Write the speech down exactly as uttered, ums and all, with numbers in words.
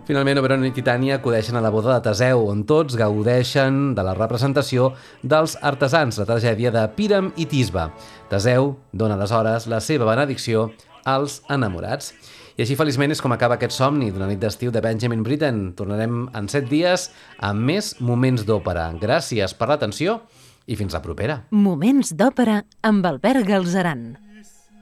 Finalment, Oberon i Titània acudeixen a la boda de Teseu, on tots gaudeixen de la representació dels artesans, la tragèdia de Píram i Tisbe. Teseu dona aleshores la seva benedicció als enamorats. I així feliçment és com acaba aquest somni d'una nit d'estiu de Benjamin Britten. Tornarem en set dies amb més Moments d'Òpera. Gràcies per l'atenció i fins la propera. Moments d'Òpera amb Albert Galzeran.